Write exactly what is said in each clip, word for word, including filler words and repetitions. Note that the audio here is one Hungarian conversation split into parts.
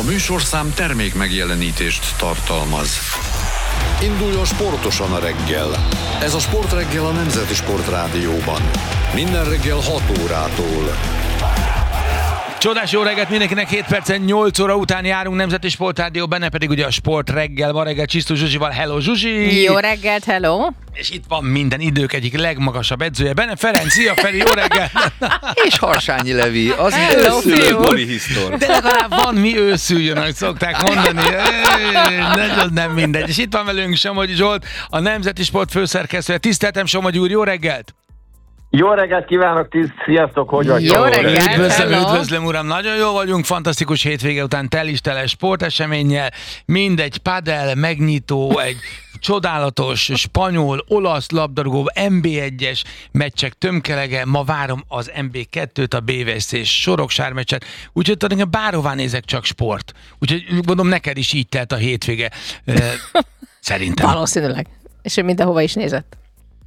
műsorszám termék megjelenítést tartalmaz. Induljon sportosan a reggel. Ez a Sportreggel a Nemzeti Sportrádióban. Minden reggel hat órától. Csodás jó reggelt mindenkinek, hét percen nyolc óra után járunk, Nemzeti Sportrádió, benne pedig ugye a Sportreggel. Ma reggel Csisztus Zsuzsival. Hello Zsuzsi! Jó reggelt, hello! És itt van minden idők egyik legmagasabb edzője, Benne Ferenc. Szia Feri, jó reggelt! És Harsányi Levi, az őszülő polihisztor. De legalább van mi őszüljön, ahogy szokták mondani. Nagyon nem mindegy. És itt van velünk Somogyi Zsolt, a Nemzeti Sport főszerkesztője. Tiszteltem, Somogyi úr, jó reggelt! Jó reggelt kívánok, tíz, sziasztok, hogy vagy? Jó reggelt, Üdvözlöm, hello. üdvözlöm uram, nagyon jó vagyunk, fantasztikus hétvége után telis-teles sporteseménnyel, mindegy padel, megnyitó, egy csodálatos spanyol, olasz labdarúgó, en bé egyes meccsek tömkelege, ma várom az en bé kettőt, a bé vé es cé-s Soroksár meccset, úgyhogy tulajdonképpen bárhová nézek, csak sport. Úgyhogy gondolom neked is így telt a hétvége. Szerintem. Valószínűleg. És ő mindenhova is nézett.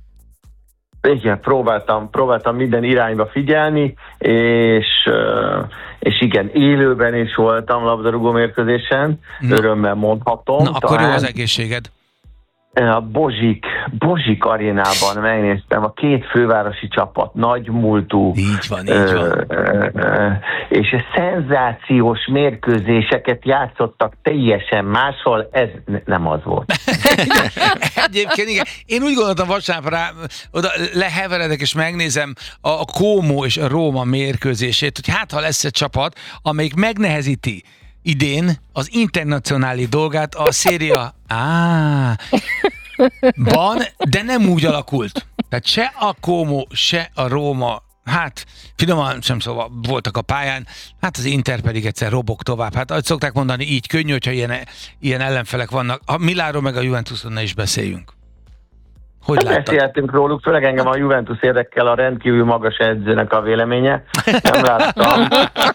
Igen, próbáltam, próbáltam minden irányba figyelni, és, és igen, élőben is voltam labdarúgó mérkőzésen, Na. örömmel mondhatom. Na, akkor jó az egészséged. A Bozsik, Bozsik arénában megnéztem a két fővárosi csapat, nagy múltú. Így van, így van. Ö, ö, és szenzációs mérkőzéseket játszottak teljesen máshol, ez nem az volt. Egyébként igen. Én úgy gondoltam vasárnap rá, oda leheveredek és megnézem a, a Como és a Róma mérkőzését, hogy hát ha lesz egy csapat, amelyik megnehezíti idén az internacionális dolgát, a Serie A van, de nem úgy alakult. Tehát se a Como, se a Róma, hát finoman sem szóval voltak a pályán, hát az Inter pedig egyszer robog tovább. Hát ahogy szokták mondani, így könnyű, hogyha ilyen, ilyen ellenfelek vannak. A Milánról meg a Juventuson ne is beszéljünk. Hogy láttad? Beszéltünk róluk, főleg engem a Juventus érdekel a rendkívül magas edzőnek a véleménye. Nem láttam.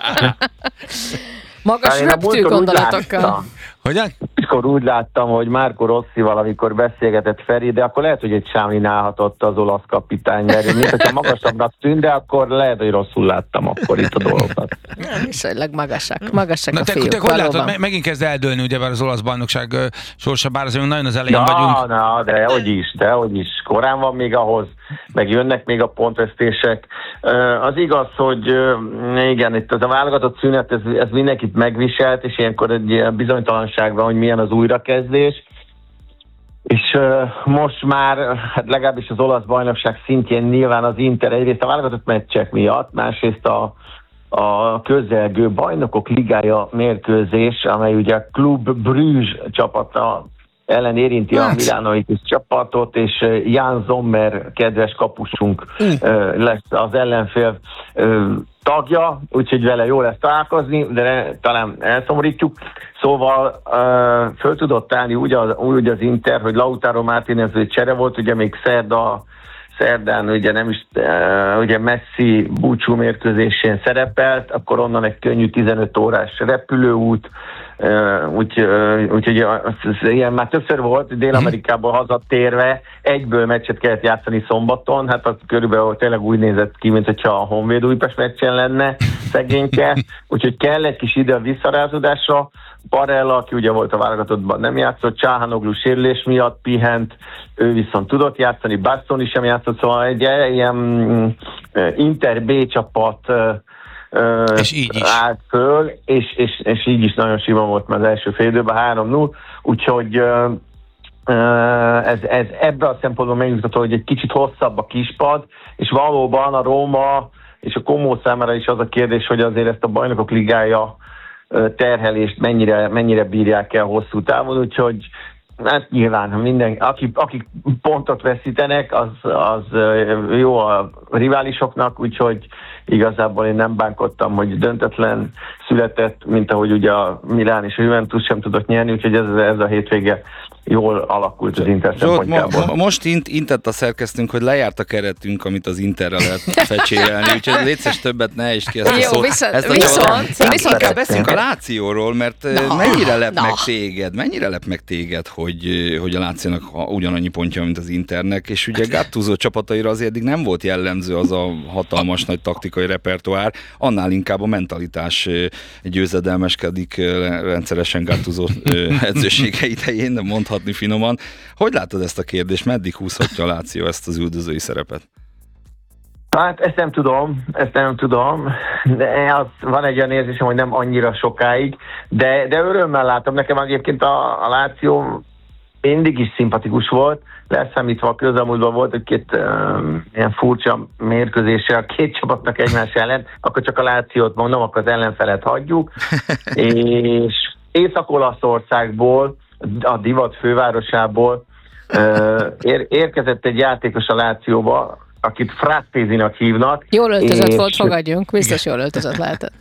Magas röptű gondolatokkal. Hogyan? Akkor úgy láttam, hogy Marco Rossival, amikor beszélgetett Feri, de akkor lehet, hogy egy sámlin állhatott az olasz kapitány, mert mint hogyha magasabbnak tűnt, de akkor lehet, hogy rosszul láttam akkor itt a dolgokat. Viszonylag magasak, magasak Na a te, fiúk, te hogy valóban. látod, megint kezd eldőlni ugyebár az olasz bajnokság ö, sorsa, bár azért nagyon az elején Na, vagyunk. na, de hogy is, de hogy is. Korán van még ahhoz, meg jönnek még a pontvesztések. Az igaz, hogy igen, itt az a válogatott szünet, ez, ez mindenkit megviselt, és ilyenkor egy bizonytalanság van, hogy milyen az újrakezdés. És uh, most már, hát legalábbis az olasz bajnokság szintjén nyilván az Inter egyrészt a válogatott meccsek miatt, másrészt a, a közelgő bajnokok ligája mérkőzés, amely ugye a Club Bruges csapata ellen érinti hát. a Milanoitis csapatot, és Jan Sommer, kedves kapusunk uh. lesz az ellenfél tagja, úgyhogy vele jó lesz találkozni, de talán elszomorítjuk. Szóval uh, föl tudott állni úgy az, úgy az Inter, hogy Lautaro Martínez csere volt, ugye még szerda, szerdán ugye nem is, uh, ugye Messi búcsú mérkőzésén szerepelt, akkor onnan egy könnyű tizenöt órás repülőút, Uh, úgy, uh, úgyhogy uh, ilyen már többször volt, Dél-Amerikából hazatérve egyből meccset kellett játszani szombaton, hát az körülbelül tényleg úgy nézett ki, mint hogyha a Honvéd Újpest meccsen lenne szegényke, úgyhogy kell egy kis idő a visszarázódásra. Barella, aki ugye volt a válogatottban, nem játszott, Csáhanoglu sérülés miatt pihent, ő viszont tudott játszani, Bastoni sem játszott, szóval egy ilyen uh, Inter B csapat uh, Uh, és így is. állt föl, és, és, és így is nagyon sima volt már az első fél időben, három null, úgyhogy uh, uh, ez, ez ebben a szempontból megnyugtató, hogy egy kicsit hosszabb a kispad, és valóban a Róma és a Como számára is az a kérdés, hogy azért ezt a bajnokok ligája uh, terhelést mennyire, mennyire bírják el hosszú távon, úgyhogy hát nyilván, minden, akik, akik pontot veszítenek, az, az jó a riválisoknak, úgyhogy igazából én nem bánkodtam, hogy döntetlen született, mint ahogy ugye a Milán és a Juventus sem tudott nyerni, úgyhogy ez, ez a hétvége jól alakult az Inter Zsolt, szempontjából. mo- most int, intett a szerkesztünk, hogy lejárt a keretünk, amit az Interre lehet fecsérelni, úgyhogy létszés többet ne is ki ezt a Jó, szót. viszont, Ezt a viszont, viszont viszont inkább beszéljünk a Lációról, mert Na, mennyire lep na. meg téged, mennyire lep meg téged, hogy, hogy a Lációnak ugyanannyi pontja, mint az Internek, és ugye Gattuso csapataira azért eddig nem volt jellemző az a hatalmas nagy taktikai repertoár, annál inkább a mentalitás győzedelmeskedik rendszeresen Gattuso edzősége idején, de mondhatni finoman. Hogy látod ezt a kérdést? Meddig húzhatja a Láció ezt az üldözői szerepet? Hát ezt nem tudom, ezt nem tudom, de az, van egy olyan érzésem, hogy nem annyira sokáig, de, de örömmel látom. Nekem egyébként a, a Láció mindig is szimpatikus volt, leszámítva a közelmúltban volt egy-két um, ilyen furcsa mérkőzése a két csapatnak egymás ellen, akkor csak a Lációt mondom, akkor az ellenfelet hagyjuk, és Észak-Olaszországból, a divat fővárosából uh, ér, érkezett egy játékos a Lációba, akit Frattézinak hívnak. Jól öltözött és volt, fogadjunk. Biztos jól öltözött lehetett.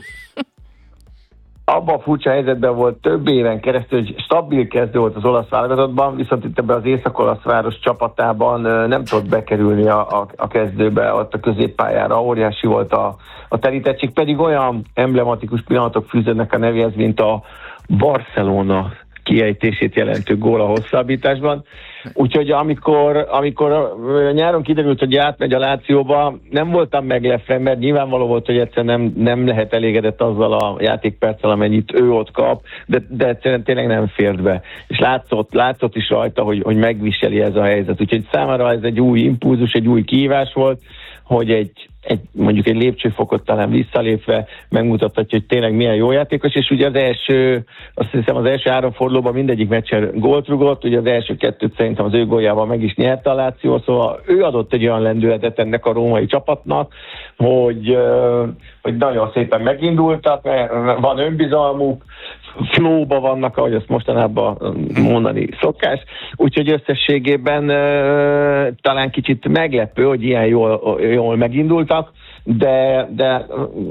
Abban a furcsa helyzetben volt több éven keresztül, hogy stabil kezdő volt az olasz válogatottban, viszont itt ebben az észak-olasz város csapatában nem tudott bekerülni a, a, a kezdőbe, ott a középpályára. Óriási volt a, a terítettség, pedig olyan emblematikus pillanatok fűződnek a nevéhez, mint a Barcelona kiejtését jelentő gól a hosszabbításban. Úgyhogy amikor, amikor nyáron kiderült, hogy átmegy a Lációba, nem voltam meglepve, mert nyilvánvaló volt, hogy egyszerűen nem, nem lehet elégedett azzal a játékperccel, amennyit ő ott kap, de, de egyszerűen tényleg nem fért be. És látszott, látszott is rajta, hogy, hogy megviseli ez a helyzet. Úgyhogy számára ez egy új impulzus, egy új kihívás volt, hogy egy, egy, mondjuk egy lépcsőfokot talán visszalépve megmutathatja, hogy tényleg milyen jó játékos, és ugye az első, azt hiszem az első három fordulóban mindegyik meccsen gólt rugott, ugye az első kettőt szerintem az ő góljával meg is nyerte a Láció, szóval ő adott egy olyan lendületet ennek a római csapatnak, hogy, hogy nagyon szépen megindultak, van önbizalmuk, flowba vannak, ahogy azt mostanában mondani szokás, úgyhogy összességében uh, talán kicsit meglepő, hogy ilyen jól, jól megindultak, de, de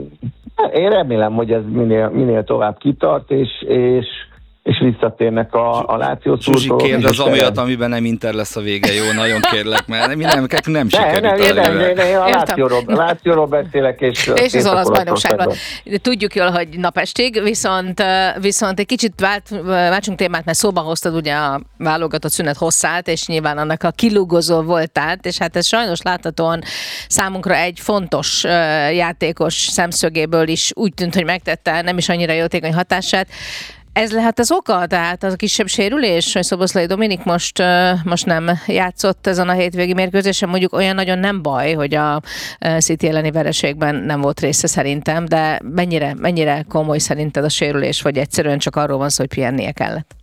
uh, én remélem, hogy ez minél, minél tovább kitart, és, és és visszatérnek a, a Láció szurkolók. Zsuzsi, kérdez amiatt, amiben nem Inter lesz a vége, jó? Nagyon kérlek, mert mi nem, nem sikerült ne, ne, a ne, ne, a Lációról, Lációról beszélek, és, és az olasz bajnokságról. Tudjuk jól, hogy napestig, viszont, viszont egy kicsit vált, váltsunk témát, mert szóba hoztad ugye a válogatott szünet hosszát, és nyilván annak a kilugozó voltát, és hát ez sajnos láthatóan számunkra egy fontos játékos szemszögéből is úgy tűnt, hogy megtette nem is annyira jótékony hatását. Ez lehet az oka? Tehát az a kisebb sérülés, hogy Szoboszlai Dominik most, most nem játszott ezen a hétvégi mérkőzésen, mondjuk olyan nagyon nem baj, hogy a City elleni vereségben nem volt része szerintem, de mennyire, mennyire komoly szerinted a sérülés, vagy egyszerűen csak arról van szó, hogy pihennie kellett?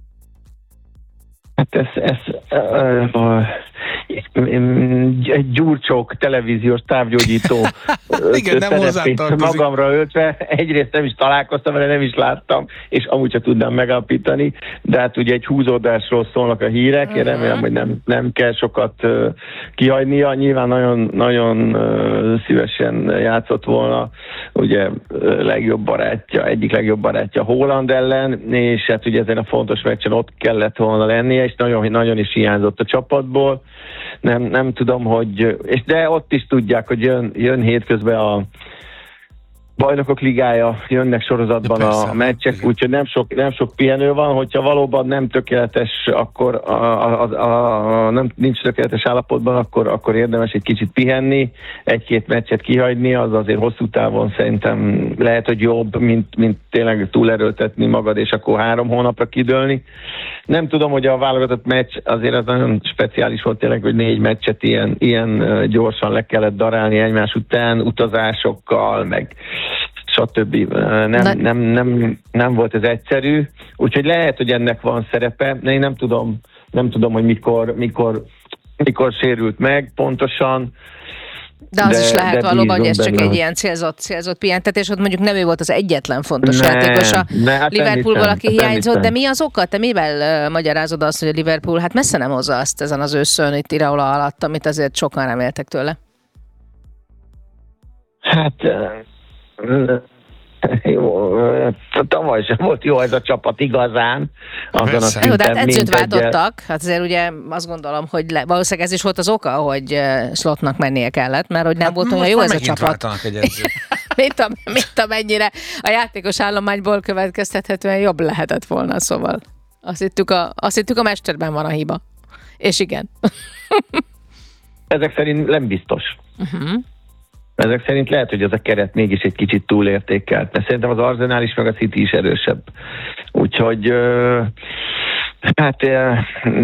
Hát ez, ez uh, uh, egy gyurcsók televíziós távgyógyító igen, nem hozzátartozik. Magamra öltve, egyrészt nem is találkoztam vele, nem is láttam, és amúgy sem tudnám megállapítani, de hát ugye egy húzódásról szólnak a hírek, én remélem, hogy nem, nem kell sokat uh, kihagynia, nyilván nagyon, nagyon uh, szívesen játszott volna, ugye uh, legjobb barátja, egyik legjobb barátja Haaland ellen, és hát ugye ezen a fontos meccsen ott kellett volna lennie, és nagyon, nagyon is hiányzott a csapatból. Nem, nem tudom, hogy... És de ott is tudják, hogy jön, jön hétközben a Bajnokok Ligája, jönnek sorozatban a meccsek, úgyhogy nem sok, nem sok pihenő van, hogyha valóban nem tökéletes, akkor a, a, a, a, nem, nincs tökéletes állapotban, akkor, akkor érdemes egy kicsit pihenni, egy-két meccset kihagyni, az azért hosszú távon szerintem lehet, hogy jobb, mint, mint tényleg túlerőltetni magad, és akkor három hónapra kidőlni. Nem tudom, hogy a válogatott meccs azért az nagyon speciális volt tényleg, hogy négy meccset ilyen, ilyen gyorsan le kellett darálni egymás után, utazásokkal, meg stb. Nem, nem, nem, nem volt ez egyszerű, úgyhogy lehet, hogy ennek van szerepe, de én nem tudom, nem tudom, hogy mikor, mikor, mikor sérült meg pontosan. De az de, is lehet valóban, hogy ez csak benne. egy ilyen célzott, célzott pihentetés, ott mondjuk nem ő volt az egyetlen fontos ne, játékos a ne, hát Liverpoolból, aki hiányzott, hiszem. de mi az oka? Te mivel uh, magyarázod azt, hogy a Liverpool hát messze nem hozza azt ezen az őszön itt Iraola alatt, amit azért sokan reméltek tőle? Hát Jó, tavaly sem volt jó ez a csapat igazán. Azon a Jó, de hát edzőt mindegyel. váltottak, hát azért ugye azt gondolom, hogy le, valószínűleg ez is volt az oka, hogy uh, Slottnak mennie kellett, mert hogy nem Hát volt olyan most jó már ez a megint csapat. váltanak egy edzőt. mint, a, mint amennyire a játékos állományból következtethetően jobb lehetett volna, szóval azt hittük a, azt hittük a mesterben van a hiba. És igen. Ezek szerint nem biztos. Uh-huh. Ezek szerint lehet, hogy ez a keret mégis egy kicsit túlértékelt, mert szerintem az Arsenal is, meg a City is erősebb. Úgyhogy uh, hát... Uh,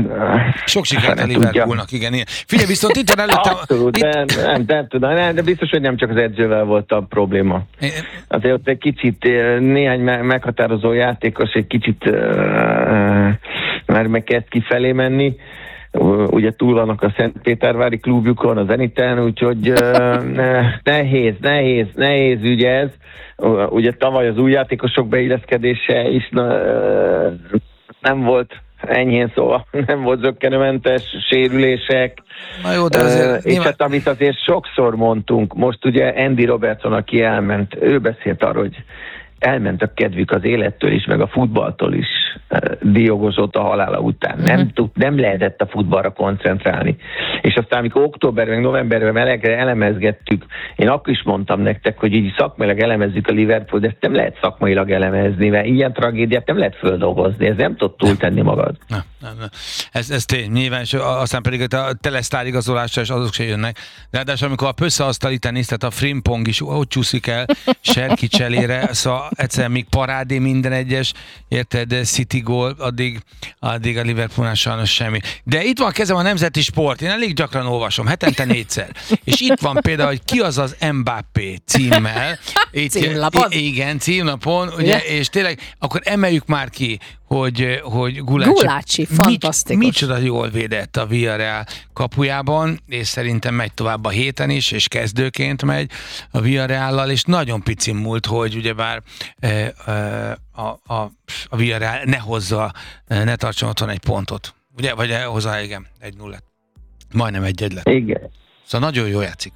Sok sikert a Liverpoolnak, igen. Figyelj, viszont itt van előttem... Abszolút, itt... de, nem, nem tudom, nem, de biztos, hogy nem csak az edzővel volt a probléma. Azért ott egy kicsit, néhány meghatározó játékos egy kicsit uh, már meg kezd kifelé menni. Ugye túl vannak a Szentpétervári klubjukon, a Zeniten, úgyhogy uh, nehéz, nehéz, nehéz ügy ez. Ugye tavaly az új játékosok beilleszkedése is uh, nem volt enyhén szóval, nem volt zökkenőmentes, sérülések. Na jó, de azért uh, és nyilván... hát amit azért sokszor mondtunk, most ugye Andy Robertson, aki elment, ő beszélt arról, hogy elment a kedvük az élettől is, meg a futballtól is Diogozóta halála után. Uh-huh. Nem, tud, nem lehetett a futballra koncentrálni. És aztán, amikor októberben, novemberben melegre elemezgettük, én akkor is mondtam nektek, hogy így szakmailag elemezzük a Liverpool, de ezt nem lehet szakmailag elemezni, mert ilyen tragédiát nem lehet földolgozni, ez nem tud túltenni magad. Nem, nem, nem. Ez, ez tény, nyilván, és aztán pedig a telesztár igazolásra és azok se jönnek. De ráadásul, amikor a pösszeasztal itt nézted, a Frimpong is ott csúszik el Serki cselére, szóval egyszerűen még parádé minden egyes, érted, City gól, addig, addig a Liverpoolnál sajnos semmi. De itt van kezem a Nemzeti Sport, én elég gyakran olvasom, hetente négyszer. És itt van például, hogy ki az az Mbappé címmel. Itt, Címlapon? Igen, címlapon, ugye, és tényleg, akkor emeljük már ki, hogy, hogy Gulácsi, Gulácsi, fantasztikus. Micsoda jól védett a Villarreal kapujában, és szerintem megy tovább a héten is, és kezdőként megy a Villarreallal, és nagyon pici múlt, hogy ugyebár e, e, a, a, a Villarreal ne hozza, ne tartson otthon egy pontot. Ugye? Vagy hozza, igen, egy nullát. Majdnem egy-egy lett. Igen. Szóval nagyon jól játszik.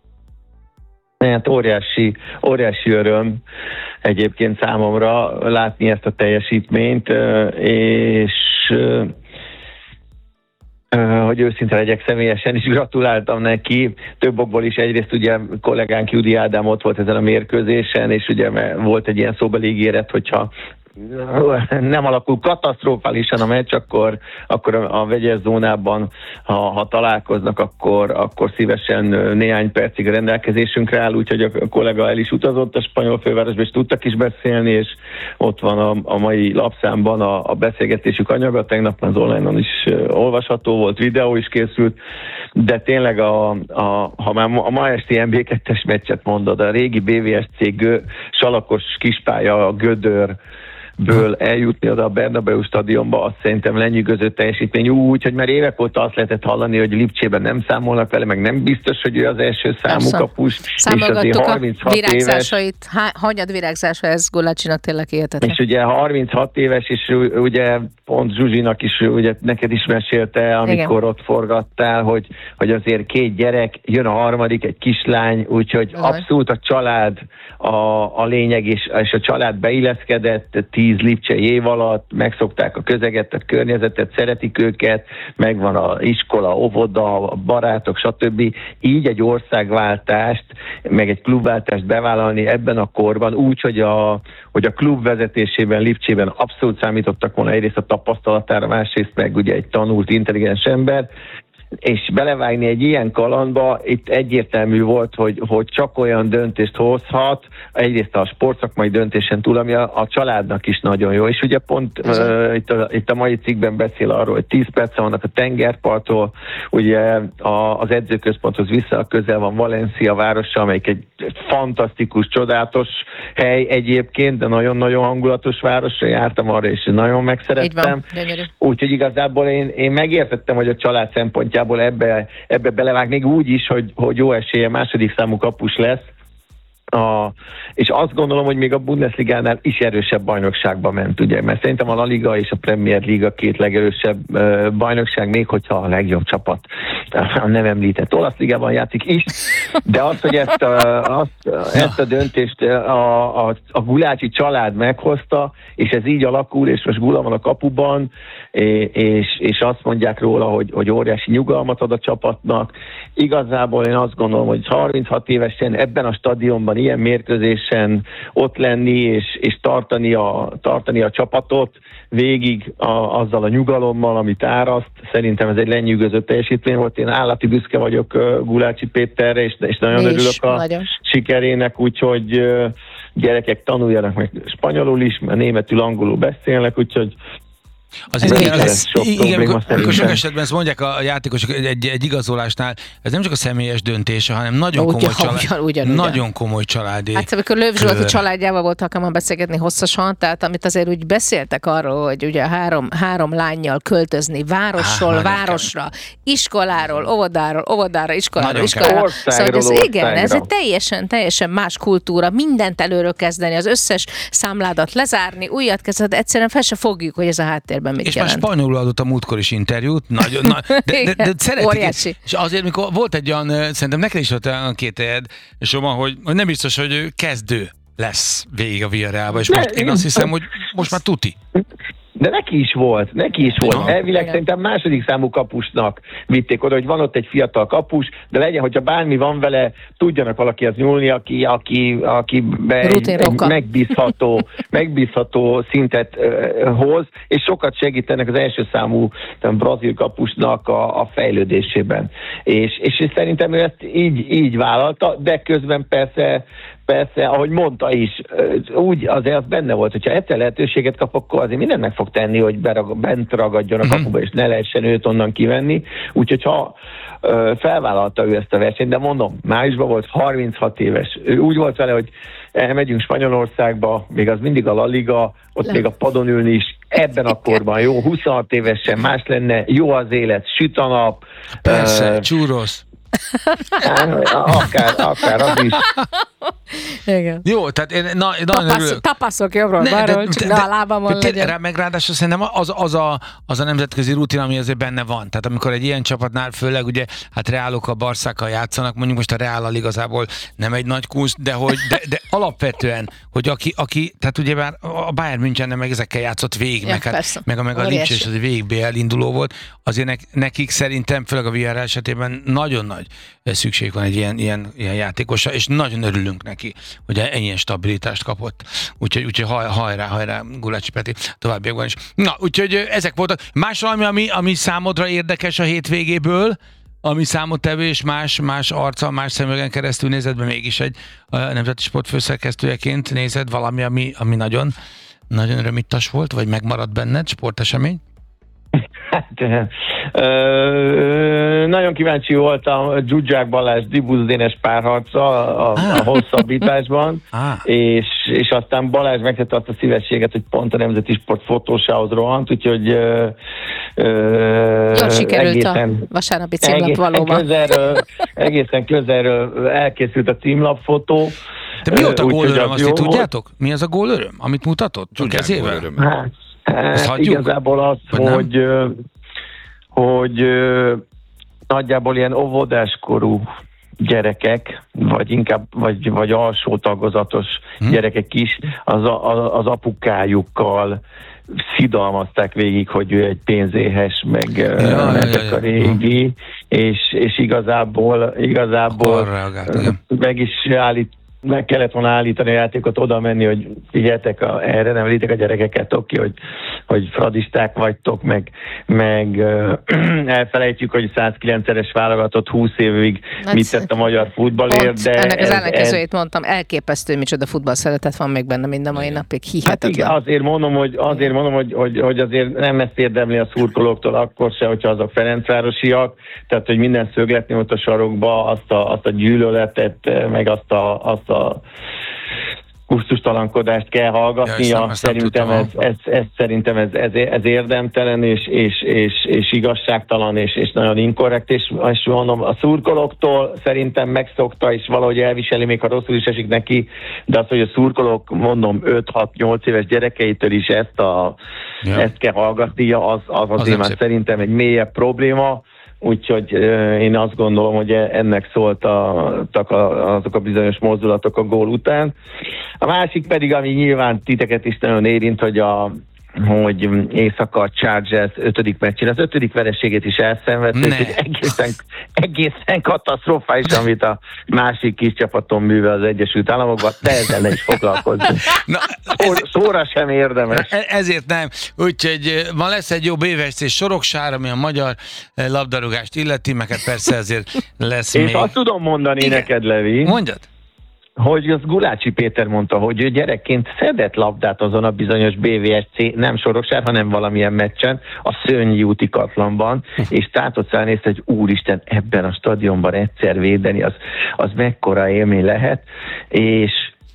Hát óriási, óriási öröm egyébként számomra látni ezt a teljesítményt, és hogy őszinte legyek, személyesen is gratuláltam neki, több okból is. Egyrészt ugye kollégánk Judi Ádám ott volt ezen a mérkőzésen, és ugye volt egy ilyen szóbeli ígéret, hogyha nem alakul katasztrofálisan a meccs, akkor, akkor a vegyes zónában, ha, ha találkoznak, akkor, akkor szívesen néhány percig rendelkezésünkre áll, úgyhogy a kollega el is utazott a spanyol fővárosba, és tudtak is beszélni, és ott van a, a mai lapszámban a, a beszélgetésük anyaga, tegnap az online-on is olvasható volt, videó is készült, de tényleg a, a, ha már a ma esti en bé kettes meccset mondod, a régi bé vé es cé gő, salakos kispálya, a Gödör, ből eljutni oda a Bernabeu stadionba, azt szerintem lenyűgöző teljesítmény úgy, hogy már évek óta azt lehetett hallani, hogy Lipcsében nem számolnak vele, meg nem biztos, hogy ő az első számú kapus. Számolgattuk a virágzásait, hanyad virágzása, ez Gulácsinak tényleg hihetetlen. És ugye harminchat éves, és ugye pont Zsuzsinak is, ugye neked is mesélte, amikor igen, ott forgattál, hogy, hogy azért két gyerek, jön a harmadik, egy kislány, úgyhogy Bizony. abszolút a család a, a lényeg, és, és a család beilleszkedett, tíz lipcsei év alatt, megszokták a közeget, a környezetet, szeretik őket, megvan a iskola, óvoda, a barátok, stb. Így egy országváltást, meg egy klubváltást bevállalni ebben a korban, úgy, hogy a, hogy a klub vezetésében, Lipcsében abszolút számítottak volna egyrészt a tapasztalatára, másrészt meg ugye egy tanult, intelligens ember, és belevágni egy ilyen kalandba, itt egyértelmű volt, hogy, hogy csak olyan döntést hozhat, egyrészt a sportszakmai döntésen túl, ami a, a családnak is nagyon jó. És ugye pont uh, itt, a, itt a mai cikkben beszél arról, hogy tíz perc vannak a tengerparttól, ugye a, az edzőközponthoz vissza közel van Valencia városa, amelyik egy fantasztikus, csodálatos hely egyébként, de nagyon-nagyon hangulatos városra jártam arra, és nagyon megszerettem. Úgyhogy igazából én, én megértettem, hogy a család szempontjából ebbe, ebbe belevág még úgy is, hogy, hogy jó esélye második számú kapus lesz, A, és azt gondolom, hogy még a Bundesligánál is erősebb bajnokságba ment, ugye, mert szerintem a La Liga és a Premier Liga két legerősebb uh, bajnokság, még hogyha a legjobb csapat a nem említett olasz ligában játszik is, de az, hogy ezt a, azt, ezt a döntést a, a, a Gulácsi család meghozta, és ez így alakul, és most Gula van a kapuban, és, és azt mondják róla, hogy, hogy óriási nyugalmat ad a csapatnak. Igazából én azt gondolom, hogy harminchat évesen ebben a stadionban ilyen mérkőzésen ott lenni és, és tartani, a, tartani a csapatot végig a, azzal a nyugalommal, amit áraszt. Szerintem ez egy lenyűgöző teljesítmény volt. Én állati büszke vagyok uh, Gulácsi Péterre, és, és nagyon Mi örülök is, a nagyon. sikerének, úgyhogy uh, gyerekek tanuljanak meg spanyolul is, mert németül, angolul beszélnek, úgyhogy Az Ez igen, az, az, sok igen, probléma amikor, amikor sok szerintem. esetben ezt mondják a játékosok egy, egy igazolásnál, ez nem csak a személyes döntése, hanem nagyon Ugyan, komoly, család, ugyan, ugyan, ugyan. nagyon komoly családi. Hát amikor Löw Zsolti kör. családjával volt alkalmam beszélgetni hosszasan, tehát amit azért úgy beszéltek arról, hogy ugye három, három lányjal költözni városról, Á, városra, iskoláról, óvodáról, óvodára, iskoláról, Nagyon iskolára. kemény. Szóval ez, Országról igen, ez országra. egy teljesen, teljesen más kultúra, mindent előről kezdeni, az összes számládat lezárni, újat kezdeni, egyszerűen fel se fogjuk, hogy ez a háttérben mit És már jelent. spanyolul adott a múltkor is interjút, nagyon, na, de, de, de szeretik. Óriási. És azért, mikor volt egy olyan, szerintem neked is volt olyan kételjed, és Roma, hogy, hogy nem biztos, hogy ő kezdő lesz végig a Villarrealba, és Ne, most én én- azt hiszem, hogy most már tuti. De neki is volt, neki is volt. Ja. Elvileg Igen. szerintem második számú kapusnak vitték oda, hogy van ott egy fiatal kapus, de legyen, hogyha bármi van vele, tudjanak valakihez nyúlni, aki, aki, aki be egy, egy Rutinroka. megbízható, megbízható szintet uh, hoz, és sokat segítenek az első számú tudom, brazil kapusnak a, a fejlődésében. És, és szerintem ő ezt így, így vállalta, de közben persze Persze, ahogy mondta is, úgy azért az benne volt, hogyha egyszer lehetőséget kap, akkor azért mindent meg fog tenni, hogy berag, bent ragadjon a kapuba, és ne lehessen őt onnan kivenni. Úgyhogy ha ö, felvállalta ő ezt a versenyt, de mondom, májusban volt harminchat éves. Ő úgy volt vele, hogy elmegyünk Spanyolországba, még az mindig a La Liga, ott Le. még a padon ülni is, ebben a korban jó, huszonhat évesen más lenne, jó az élet, süt a nap. Persze, ö, csúrosz. akár, akár az is. Igen. Jó, tehát én na, nagyon Tapasz, örülök. tapaszok jobbról, Ne, balról, csak ne a lábamon de- legyen. rá- meg ráadásul szerintem az, az, a, az a nemzetközi rutin, ami azért benne van. Tehát amikor egy ilyen csapatnál, főleg ugye, hát Reálokkal, Barszákkal játszanak, mondjuk most a Reállal igazából nem egy nagy kunst, de, hogy, de, de alapvetően, hogy aki, aki, tehát ugye már a Bayern München meg ezekkel játszott végig, Ja, meg, hát, persze. meg a, meg a Óriási. Lipcse, és az végig bé el induló volt, azért nek, nekik szerintem, főleg a Villarreal esetében nagyon nagy szükség van egy ilyen, ilyen, ilyen játékosra, és nagyon örülünk neki, hogy ennyien stabilitást kapott. Úgyhogy, úgyhogy haj, hajrá, hajrá, Gulácsi Peti, továbbiakban is. Na, úgyhogy ezek voltak. Más valami, ami, ami számodra érdekes a hétvégéből, ami számottevő és más, más arccal, más szemüvegen keresztül nézed be, mégis egy a Nemzeti Sport főszerkesztőjeként nézed valami, ami, ami nagyon, nagyon örömittas volt, vagy megmaradt benned, sportesemény? Hát, ö, nagyon kíváncsi voltam Dzsuzsák Balázs Dibusz Dénes párharcra a, a, a hosszabbításban, Ah. és, és aztán Balázs megtette azt a szívességet, hogy pont a Nemzeti Sport fotósához rohant, úgyhogy ö, ö, Jól sikerült egészen, a vasárnapi címlap egészen valóban. közelről, egészen közelről elkészült a címlapfotó. De mi volt a Ö, úgyhogy gólöröm, az azt jó ti volt. tudjátok? Mi az a gólöröm, amit mutatott? A Dzsuzsák kezével? gólöröm. Hát, Ezt hát hagyjuk? igazából az, Vagy nem? hogy, ö, hogy ö, nagyjából ilyen óvodáskorú gyerekek, vagy inkább, vagy, vagy alsó tagozatos Hm. gyerekek is az, a, az apukájukkal szidalmazták végig, hogy ő egy pénzéhes, meg Ja, ja, ja, ezek ja, a ja. régi, és, és igazából, igazából Akkor reagált, igen. meg is állít, meg kellett volna állítani a játékot, oda menni, hogy figyeljetek, a, erre nem litek a gyerekeket, oké, hogy, hogy fradisták vagytok, meg, meg ö, elfelejtjük, hogy százkilencszeres válogatott húsz évig Hát, mit tett a magyar futballért, Pont, de ennek az ez- ellenkezőjét mondtam, elképesztő, micsoda futball szeretet van még benne mind a mai napig, Hát hihetetlen. igen, azért mondom, hogy, azért mondom, hogy, hogy, hogy azért nem ezt érdemli a szurkolóktól akkor se, hogyha azok ferencvárosiak, tehát hogy minden szögletni ott a sarokba, azt a, azt a gyűlöletet, meg azt a, azt a kusztustalankodást kell hallgatnia. Ja, szerintem ez, ez, ez, szerintem ez, ez, ez érdemtelen és, és, és, és igazságtalan és, és nagyon inkorrekt, és, és mondom, a szurkolóktól szerintem megszokta, és valahogy elviseli, még ha rosszul is esik neki, de az, hogy a szurkolók, mondom, öt-hat-nyolc éves gyerekeitől is ezt, a, ja. ezt kell hallgatnia, az, az azért az már szerintem egy mélyebb probléma. Úgyhogy én azt gondolom, hogy ennek szóltak azok a bizonyos mozdulatok a gól után. A másik pedig, ami nyilván titeket is nagyon érint, hogy a hogy éjszaka a Chargers ötödik meccsén az ötödik vereségét is elszenvedték, hogy egészen, egészen katasztrofális, amit a másik kis csapaton művel az Egyesült Államokban, de ezzel ne is foglalkozni. Na, ez, szóra sem érdemes. Ezért nem. Úgyhogy van lesz egy jó bé vé es cé soroksár, ami a magyar labdarúgást illeti, meg hát persze ezért lesz és még... És azt tudom mondani Igen. neked, Levi. Mondjad. Hogy az Gulácsi Péter mondta, hogy ő gyerekként szedett labdát azon a bizonyos bé vé es cé, nem soroksár, hanem valamilyen meccsen, a Szőnyi úti Katlanban, és tátott nézte, hogy úristen, ebben a stadionban egyszer védeni, az, az mekkora élmény lehet, és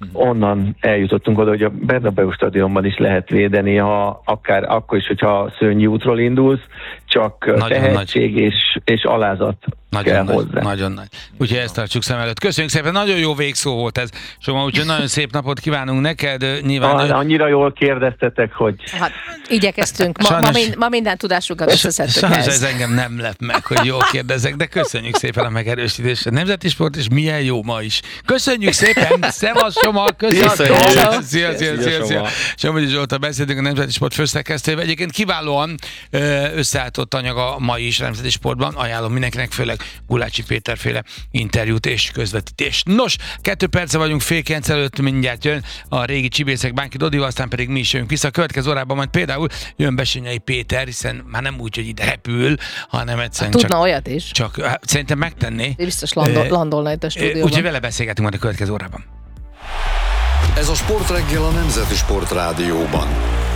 onnan eljutottunk oda, hogy a Bernabéu stadionban is lehet védeni, ha akár akkor is, hogyha Szőnyi útról indulsz, csak nagyon tehetség nagy. és, és alázat nagyon kell nagy, hozzá. Nagyon nagy. Úgyhogy ezt tartsuk szem előtt. Köszönjük szépen, nagyon jó végszó volt ez. Soma, úgyhogy nagyon szép napot kívánunk neked. Nyilván... Ah, annyira jól kérdeztetek, hogy... Hát, igyekeztünk. Ma, ma, mind, ma minden tudásunkat összeszedtük. Sajnos ez engem nem lep meg, hogy jól kérdezek, de köszönjük szépen a megerősítést. A Nemzeti Sport, és milyen jó ma is. Köszönjük szépen! Szevasz, Soma! Köszönjük! Szia, szia, szia, szia! Somogyi Zsolttal beszéltünk, a Nemzeti Sport főszerkesztőjével. Egyébként kiválóan összeálltott anyag a mai is Nemzeti Sportban. Ajánlom mindenkinek, főleg Gulácsi Péterféle interjút és közvetítést. Nos, kettő perce vagyunk fél kilenc előtt, mindjárt jön a régi csibészek Bánki Dodival, aztán pedig mi is jönünk vissza. A következő órában majd például jön Bessenyei Péter, hiszen már nem úgy, hogy ide repül, hanem egyszerűen hát, tudna csak, olyat is. Csak hát, szerintem megtenné. Biztos landol, landolna itt a stúdióban. Úgyhogy vele beszélgetünk majd a következő órában. Ez a Sportreggel a Nemzeti Sport Rádióban.